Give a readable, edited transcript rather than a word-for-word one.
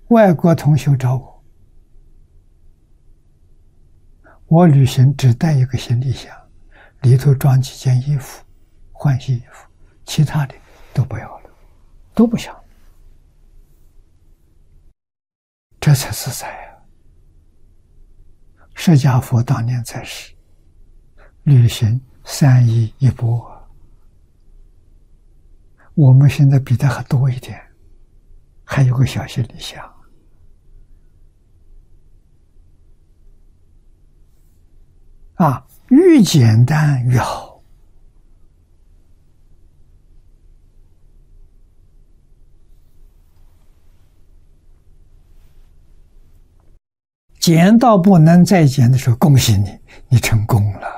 外国同学找我，我旅行只带一个行李箱，里头装几件衣服，换洗衣服，其他的都不要了，都不想。这才自在啊！释迦佛当年在世，旅行3衣1钵，我们现在比他还多一点，还有个小行李箱。越简单越好。减到不能再减的时候，恭喜你，你成功了。